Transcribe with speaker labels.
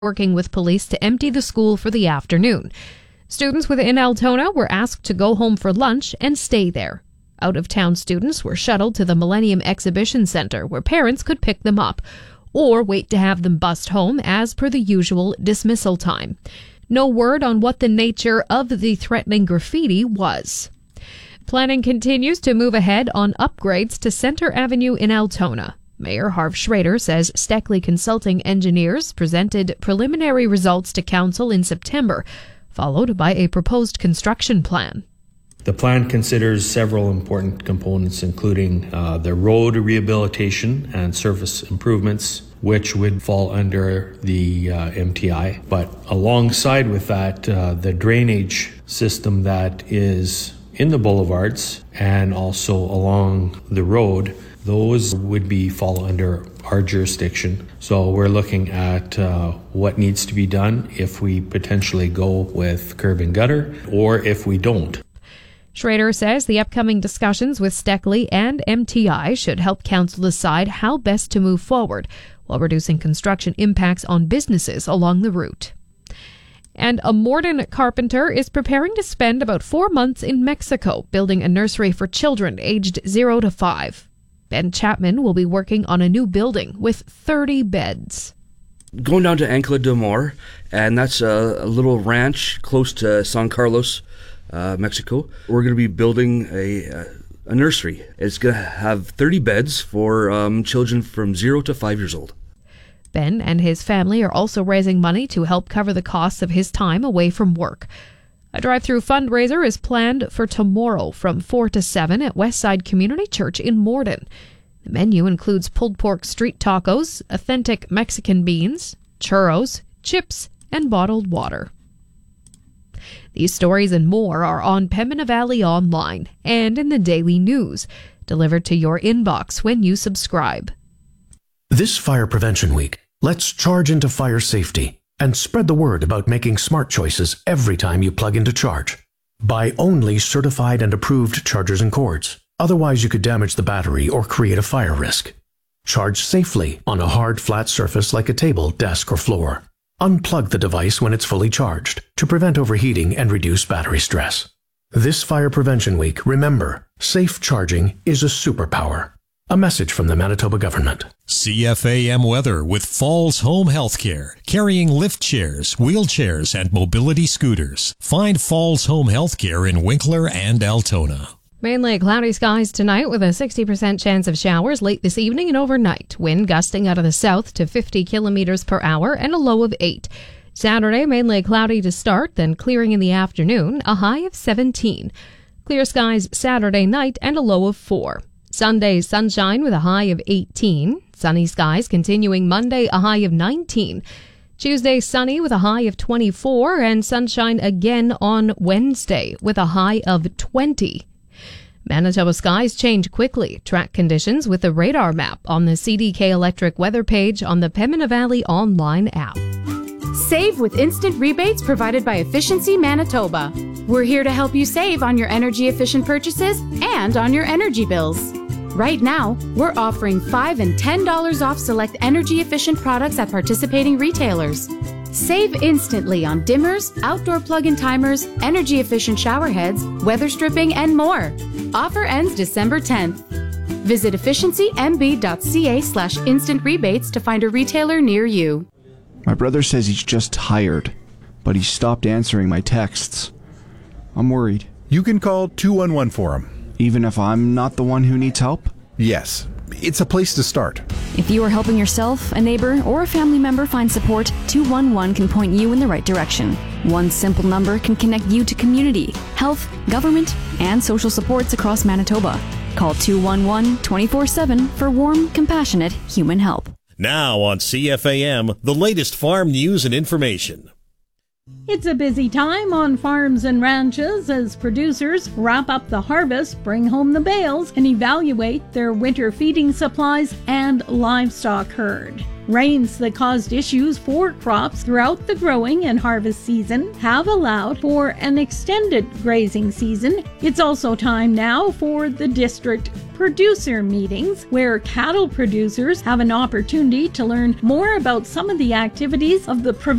Speaker 1: working with police to empty the school for the afternoon. Students within Altona were asked to go home for lunch and stay there. Out-of-town students were shuttled to the Millennium Exhibition Center, where parents could pick them up, or wait to have them bussed home as per the usual dismissal time. No word on what the nature of the threatening graffiti was. Planning continues to move ahead on upgrades to Center Avenue in Altona. Mayor Harv Schrader says Steckley Consulting Engineers presented preliminary results to council in September, followed by a proposed construction plan.
Speaker 2: The plan considers several important components, including the road rehabilitation and surface improvements, which would fall under the MTI. But alongside with that, the drainage system that is in the boulevards and also along the road, those would fall under our jurisdiction. So we're looking at what needs to be done if we potentially go with curb and gutter or if we don't.
Speaker 1: Schrader says the upcoming discussions with Steckley and MTI should help council decide how best to move forward while reducing construction impacts on businesses along the route. And a Morden carpenter is preparing to spend about 4 months in Mexico building a nursery for children aged 0 to 5. Ben Chapman will be working on a new building with 30 beds.
Speaker 3: Going down to Ancla de Mor, and that's a little ranch close to San Carlos, Mexico. We're going to be building a nursery. It's going to have 30 beds for children from 0 to 5 years old.
Speaker 1: Ben and his family are also raising money to help cover the costs of his time away from work. A drive-through fundraiser is planned for tomorrow from 4 to 7 at Westside Community Church in Morden. The menu includes pulled pork street tacos, authentic Mexican beans, churros, chips, and bottled water. These stories and more are on Pembina Valley Online and in the Daily News, delivered to your inbox when you subscribe.
Speaker 4: This Fire Prevention Week, let's charge into fire safety and spread the word about making smart choices every time you plug into charge. Buy only certified and approved chargers and cords. Otherwise, you could damage the battery or create a fire risk. Charge safely on a hard, flat surface like a table, desk, or floor. Unplug the device when it's fully charged to prevent overheating and reduce battery stress. This Fire Prevention Week, remember, safe charging is a superpower. A message from the Manitoba government.
Speaker 5: CFAM weather with Falls Home Healthcare, carrying lift chairs, wheelchairs, and mobility scooters. Find Falls Home Healthcare in Winkler and Altona.
Speaker 1: Mainly cloudy skies tonight with a 60% chance of showers late this evening and overnight. Wind gusting out of the south to 50 kilometers per hour and a low of 8. Saturday, mainly cloudy to start, then clearing in the afternoon, a high of 17. Clear skies Saturday night and a low of 4. Sunday, sunshine with a high of 18. Sunny skies continuing Monday, a high of 19. Tuesday, sunny with a high of 24, and sunshine again on Wednesday with a high of 20. Manitoba skies change quickly. Track conditions with the radar map on the CDK Electric weather page on the Pembina Valley Online app.
Speaker 6: Save with instant rebates provided by Efficiency Manitoba. We're here to help you save on your energy-efficient purchases and on your energy bills. Right now, we're offering $5 and $10 off select energy-efficient products at participating retailers. Save instantly on dimmers, outdoor plug-in timers, energy-efficient shower heads, weather stripping, and more. Offer ends December 10th. Visit efficiencymb.ca/instant rebates to find a retailer near you.
Speaker 7: My brother says he's just tired, but he stopped answering my texts. I'm worried.
Speaker 8: You can call 211 for him.
Speaker 7: Even if I'm not the one who needs help?
Speaker 8: Yes. It's a place to start.
Speaker 9: If you are helping yourself, a neighbor, or a family member find support, 211 can point you in the right direction. One simple number can connect you to community, health, government, and social supports across Manitoba. Call 211 24/7 for warm, compassionate human help.
Speaker 5: Now on CFAM, the latest farm news and information.
Speaker 10: It's a busy time on farms and ranches as producers wrap up the harvest, bring home the bales, and evaluate their winter feeding supplies and livestock herd. Rains that caused issues for crops throughout the growing and harvest season have allowed for an extended grazing season. It's also time now for the district producer meetings, where cattle producers have an opportunity to learn more about some of the activities of the